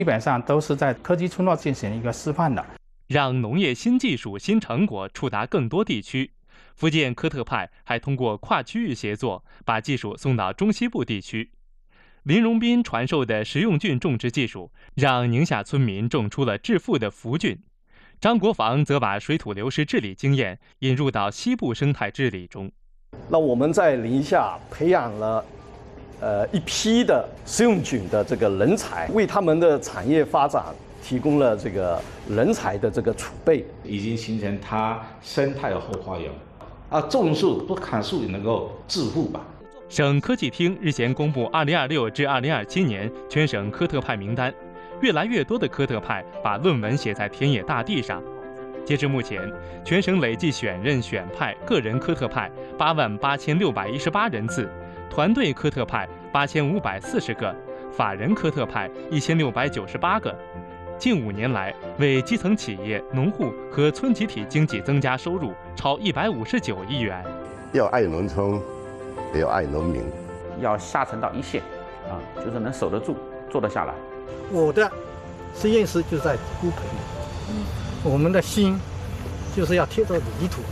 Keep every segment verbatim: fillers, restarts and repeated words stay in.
基本上都是在科技村落进行一个示范的， 让农业新技术、新成果触达更多地区。福建科特派还通过跨区域协作，把技术送到中西部地区。林荣斌传授的食用菌种植技术，让宁夏村民种出了致富的福菌。张国防则把水土流失治理经验引入到西部生态治理中。 那我们在宁夏培养了呃一批的食用菌的这个人才，为他们的产业发展提供了这个人才的这个储备， 已经形成它生态的后花园。啊，种树不砍树也能够致富吧？ 省科技厅日前公布二零二六至二零二七年全省科特派名单，越来越多的科特派把论文写在田野大地上。截至目前，全省累计选任选派个人科特派八万八千六百一十八人次，团队科特派八千五百四十个，法人科特派一千六百九十八个。近五年来，为基层企业、农户和村集体经济增加收入超一百五十九亿元。 要爱农村，也要爱农民， 要下沉到一线，啊，就是能守得住、做得下来。 我的实验室就在孤培里，嗯，我们的心就是要贴着泥土。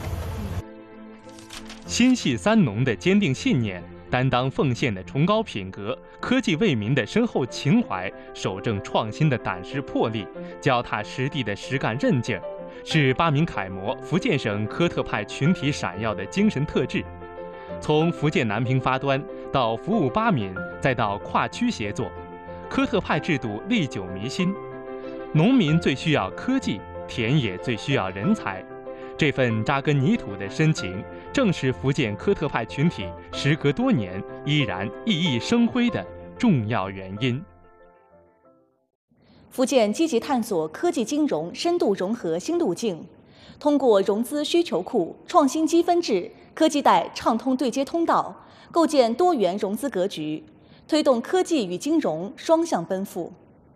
心系三农的坚定信念，担当奉献的崇高品格，科技为民的深厚情怀，守正创新的胆识魄力，脚踏实地的实干韧劲儿，是八名楷模福建省科特派群体闪耀的精神特质。从福建南平发端到服务八闽，再到跨区协作，科特派制度历久弥新。农民最需要科技，田野最需要人才。这份扎根泥土的深情，正是福建科特派群体时隔多年依然熠熠生辉的重要原因。 福建积极探索科技金融深度融合新路径，通过融资需求库、创新积分制、科技贷畅通对接通道，构建多元融资格局，推动科技与金融双向奔赴。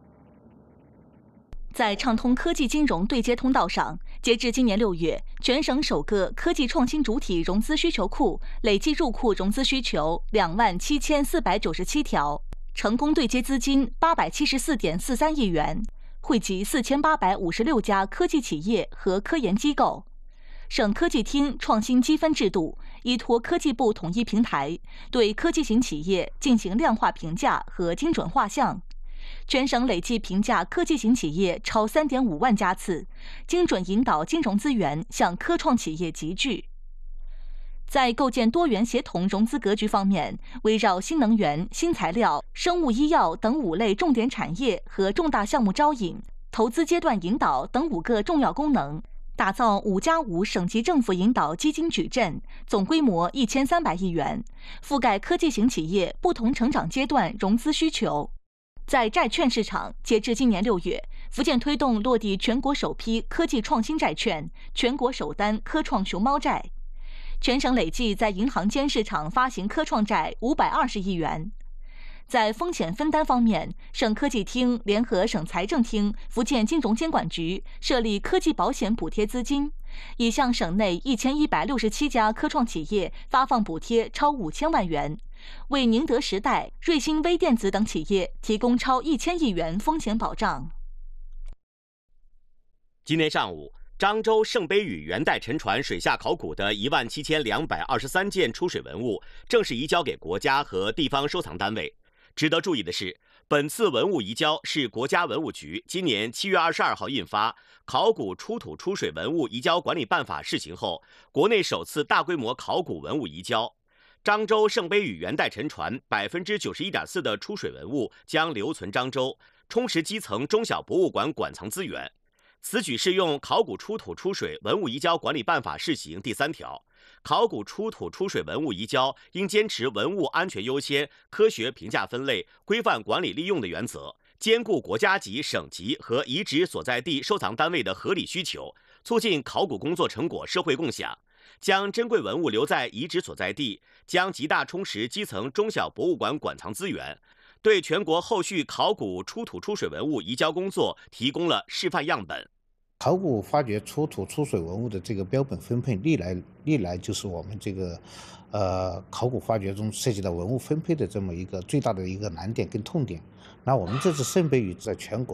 在畅通科技金融对接通道上，截至今年六月，全省首个科技创新主体融资需求库累计入库融资需求两万七千四百九十七条，成功对接资金八百七十四点四三亿元，惠及四千八百五十六家科技企业和科研机构。省科技厅创新积分制度依托科技部统一平台，对科技型企业进行量化评价和精准画像。全省累计评价科技型企业超 三点五万家次，精准引导金融资源向科创企业集聚。在构建多元协同融资格局方面，围绕新能源、新材料、生物医药等五类重点产业和重大项目招引、投资阶段引导等五个重要功能，打造五加五省级政府引导基金矩阵，总规模一千三百亿元，覆盖科技型企业不同成长阶段融资需求。在债券市场，截至今年六月，福建推动落地全国首批科技创新债券，全国首单科创熊猫债。全省累计在银行间市场发行科创债五百二十亿元。在风险分担方面，省科技厅联合省财政厅、福建金融监管局设立科技保险补贴资金，已向省内一千一百六十七家科创企业发放补贴超五千万元，为宁德时代、瑞星微电子等企业提供超一千亿元风险保障。 今天上午，漳州圣杯屿元代沉船水下考古的一万七千两百二十三件出水文物正式移交给国家和地方收藏单位。值得注意的是，本次文物移交是国家文物局今年七月二十二号印发《考古出土出水文物移交管理办法》试行后，国内首次大规模考古文物移交。漳州圣杯屿元代沉船百分之九十一点四的出水文物将留存漳州，充实基层中小博物馆馆藏资源。此举适用《考古出土出水文物移交管理办法》试行第三条。考古出土出水文物移交应坚持文物安全优先、科学评价分类、规范管理利用的原则，兼顾国家级、省级和遗址所在地收藏单位的合理需求，促进考古工作成果社会共享。将珍贵文物留在遗址所在地，将极大充实基层中小博物馆馆藏资源，对全国后续考古出土出水文物移交工作提供了示范样本。 考古发掘出土出水文物的这个标本分配，历来历来就是我们这个呃考古发掘中涉及到文物分配的这么一个最大的一个难点跟痛点。那我们这次圣杯屿在全国